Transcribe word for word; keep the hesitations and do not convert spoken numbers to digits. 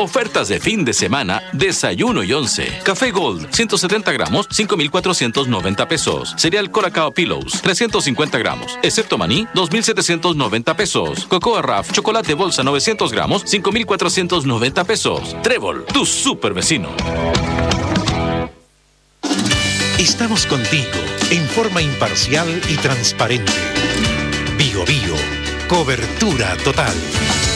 Ofertas de fin de semana, desayuno y once. Café Gold, ciento setenta gramos, cinco mil cuatrocientos noventa pesos. Cereal Colacao Pillows, trescientos cincuenta gramos. Excepto maní, dos mil setecientos noventa pesos. Cocoa Raf, chocolate bolsa novecientos gramos, cinco mil cuatrocientos noventa pesos. Trébol, tu super vecino. Estamos contigo en forma imparcial y transparente. Bio Bio, cobertura total.